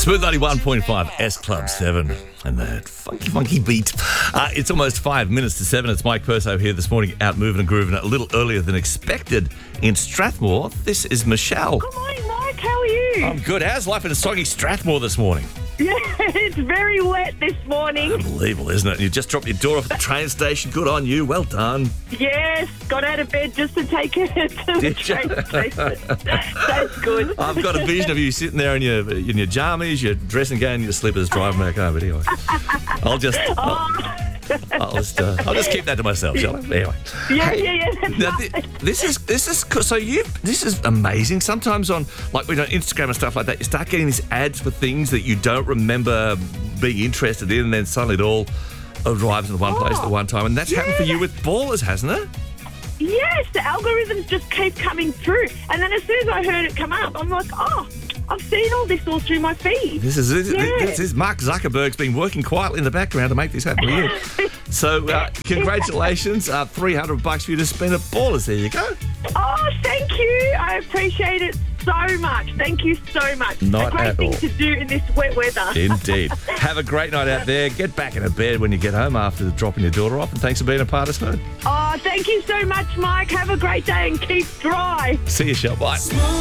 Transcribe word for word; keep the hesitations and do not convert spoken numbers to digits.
Smooth ninety-one point five, S Club seven, and that funky, funky beat. Uh, it's almost five minutes to seven. It's Mike Perso here this morning, out moving and grooving a little earlier than expected in Strathmore. This is Michelle. Good morning, Mike. How are you? I'm good. How's life in soggy Strathmore this morning? Yeah, it's very wet this morning. Unbelievable, isn't it? You just dropped your door off at the train station. Good on you. Well done. Yes, got out of bed just to take it to the Did you? train station. That's good. I've got a vision of you sitting there in your in your jammies, your dressing gown, your slippers, driving back home. But anyway, I'll just I'll, I'll just uh, I'll just keep that to myself, shall I? Anyway, Yeah, Hey, yeah, yeah. That's now, right. thi- this is this is co- so you this is amazing. Sometimes on like we know Instagram and stuff like that, you start getting these ads for things that you don't remember being interested in, and then suddenly it all arrives in one place at the one time. And that's happened for you with Ballers, hasn't it? Yes, the algorithms just keep coming through. And then as soon as I heard it come up, I'm like, oh, I've seen all this all through my feed. This is this, Yeah. this is Mark Zuckerberg's been working quietly in the background to make this happen for you. So uh, congratulations, uh, three hundred bucks for you to spend at Ballers. There you go. Oh, thank you. I appreciate it so much. Thank you so much. Not a great at thing all. to do in this wet weather. Indeed. Have a great night out there. Get back into bed when you get home after dropping your daughter off. And thanks for being a part of Smooth. Oh, thank you so much, Mike. Have a great day and keep dry. See you, Shell. Bye.